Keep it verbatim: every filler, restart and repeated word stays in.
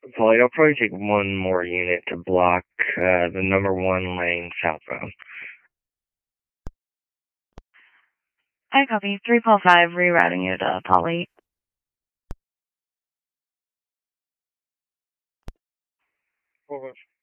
Polly, I'll probably take one more unit to block uh, the number one lane southbound. I copy. three Paul five, rerouting you to Polly. Over.